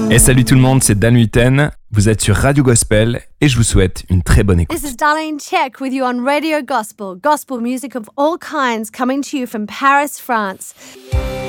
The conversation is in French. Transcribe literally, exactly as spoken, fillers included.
Et salut tout le monde, c'est Dan Huiten. Vous êtes sur Radio Gospel et je vous souhaite une très bonne écoute. This is Darlene Check with you on Radio Gospel. Gospel music of all kinds coming to you from Paris, France.